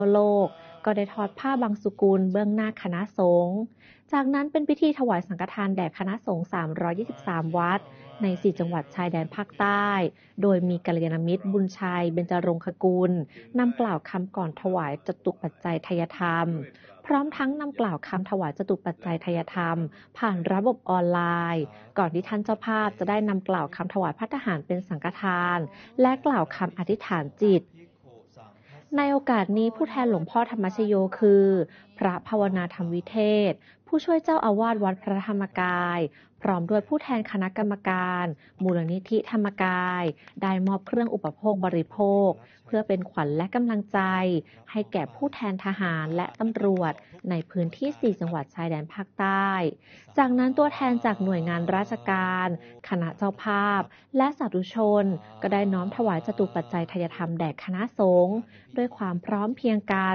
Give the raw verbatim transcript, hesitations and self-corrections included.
ทั่วโลกก็ได้ทอดผ้าบางสุกุลเบื้องหน้าคณะสงฆ์จากนั้นเป็นพิธีถวายสังฆทานแด่คณะสงฆ์สามร้อยยี่สิบสามวัดในสี่จังหวัดชายแดนภาคใต้ โดยมีกัลยาณมิตรบุญชัยเบญจรงคกุลนำกล่าวคำก่อนถวายจตุปัจจัยทายธรรม พร้อมทั้งนำกล่าวคำถวายจตุปัจจัยทายธรรมผ่านระบบออนไลน์ ก่อนที่ท่านเจ้าภาพจะได้นำกล่าวคำถวายภัตตาหารเป็นสังฆทาน และกล่าวคำอธิษฐานจิต ในโอกาสนี้ผู้แทนหลวงพ่อธรรมชโยคือ พระภาวนาธรรมวิเทศ ผู้ช่วยเจ้าอาวาสวัดพระธรรมกาย พร้อมด้วยผู้แทนคณะกรรมการ มูลนิธิธรรมกาย ได้มอบเครื่องอุปโภคบริโภค เพื่อเป็นขวัญและกำลังใจ ให้แก่ผู้แทนทหารและตำรวจในพื้นที่ สี่จังหวัดชายแดนภาคใต้ จากนั้นตัวแทนจากหน่วยงานราชการ คณะเจ้าภาพ และสาธุชน ก็ได้น้อมถวายจตุปัจจัยทายธรรมแด่คณะสงฆ์ด้วยความพร้อมเพรียงกัน